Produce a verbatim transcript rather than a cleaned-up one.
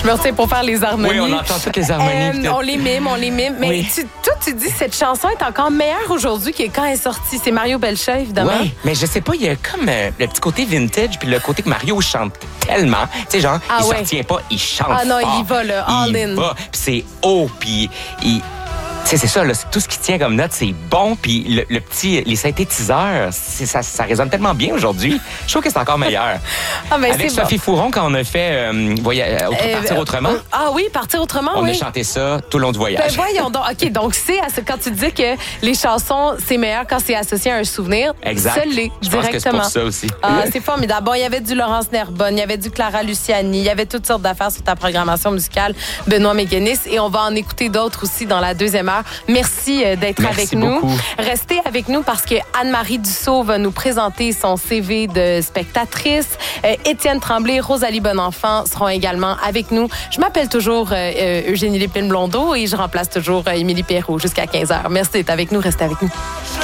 Je me retiens pour faire les harmonies. Oui, on entend toutes les harmonies. Euh, on les mime, on les mime. Mais oui. tu, toi, tu dis cette chanson est encore meilleure aujourd'hui que quand elle est sortie. C'est Mario Belcha, évidemment. Oui, mais je sais pas, il y a comme euh, le petit côté vintage puis le côté que Mario chante tellement. Tu sais, genre, ah, il ouais. se retient pas, il chante Ah non, fort. il y va, là, all il in. Va, puis c'est haut, puis il... Tu sais, c'est ça, là, c'est tout ce qui tient comme note, c'est bon, puis le, le petit, les synthétiseurs, c'est, ça, ça résonne tellement bien aujourd'hui. Je trouve que c'est encore meilleur. ah, ben, Avec c'est Sophie bon. Fouron, quand on a fait euh, voyage, euh, Partir autrement. Euh, ah oui, Partir autrement, on oui. a chanté ça tout le long du voyage. Ben voyons donc. OK, donc c'est quand tu dis que les chansons, c'est meilleur quand c'est associé à un souvenir. Exact. Ça l'est, Je pense que c'est directement. pour ça aussi. Ah, c'est formidable. Bon, il y avait du Laurence Nerbonne, il y avait du Clara Luciani, il y avait toutes sortes d'affaires sur ta programmation musicale, Benoît Méguenis, et on va en écouter d'autres aussi dans la deuxième heure. Merci d'être Merci avec nous. beaucoup. Restez avec nous parce que Anne-Marie Dussault va nous présenter son C V de spectatrice. Euh, Étienne Tremblay, Rosalie Bonenfant seront également avec nous. Je m'appelle toujours euh, Eugénie Lépine-Blondeau et je remplace toujours euh, Émilie Perrault jusqu'à quinze heures. Merci d'être avec nous. Restez avec nous.